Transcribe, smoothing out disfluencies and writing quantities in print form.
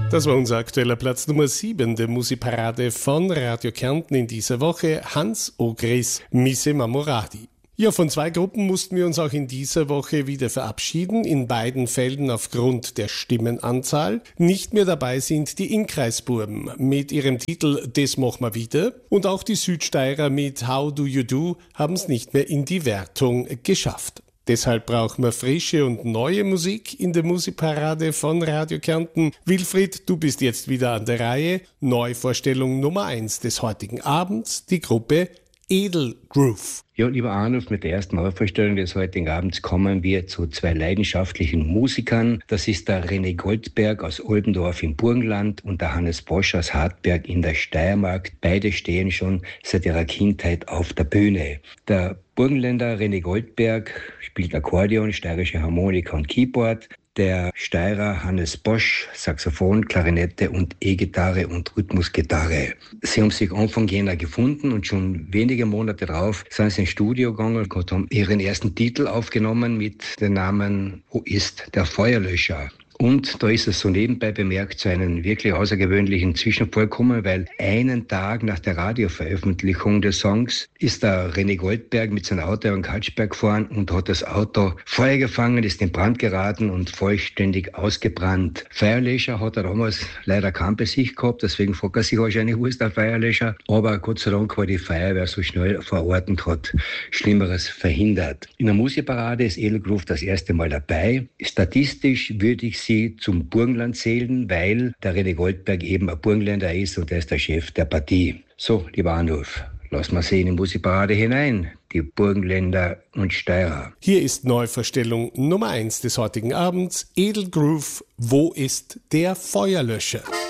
Das war unser aktueller Platz Nummer 7 der Musikparade von Radio Kärnten in dieser Woche. Hans Ogris, Mise Mamoradi. Ja, von 2 Gruppen mussten wir uns auch in dieser Woche wieder verabschieden. In beiden Fällen aufgrund der Stimmenanzahl. Nicht mehr dabei sind die Inkreisbuben mit ihrem Titel Das mach ma wieder. Und auch die Südsteirer mit How Do You Do haben es nicht mehr in die Wertung geschafft. Deshalb brauchen wir frische und neue Musik in der Musikparade von Radio Kärnten. Wilfried, du bist jetzt wieder an der Reihe. Neuvorstellung Nummer 1 des heutigen Abends, die Gruppe Edelgroove. Ja, lieber Arnulf, mit der ersten Neuvorstellung des heutigen Abends kommen wir zu 2 leidenschaftlichen Musikern. Das ist der René Goldberg aus Oldendorf im Burgenland und der Hannes Bosch aus Hartberg in der Steiermark. Beide stehen schon seit ihrer Kindheit auf der Bühne. Der Burgenländer René Goldberg spielt Akkordeon, steirische Harmonika und Keyboard. Der Steirer Hannes Bosch, Saxophon, Klarinette und E-Gitarre und Rhythmusgitarre. Sie haben sich Anfang Jänner gefunden und schon wenige Monate darauf sind sie ins Studio gegangen und haben ihren ersten Titel aufgenommen mit dem Namen Wo ist der Feuerlöscher? Und da ist es so nebenbei bemerkt zu einem wirklich außergewöhnlichen Zwischenfall gekommen, weil einen Tag nach der Radioveröffentlichung des Songs ist der René Goldberg mit seinem Auto in Kaltschberg gefahren und hat das Auto Feuer gefangen, ist in Brand geraten und vollständig ausgebrannt. Feuerlöscher hat er damals leider kein bei sich gehabt, deswegen fragt er sich wahrscheinlich, wo ist der Feuerlöscher? Aber Gott sei Dank war die Feuerwehr so schnell vor Ort und hat Schlimmeres verhindert. In der Musikparade ist Edelgroove das erste Mal dabei. Statistisch würde ich sie zum Burgenland zählen, weil der René Goldberg eben ein Burgenländer ist und er ist der Chef der Partie. So, lieber Arnulf, lass mal sehen in die Musikparade hinein, die Burgenländer und Steirer. Hier ist Neuvorstellung Nummer 1 des heutigen Abends, Edelgroove, Wo ist der Feuerlöscher?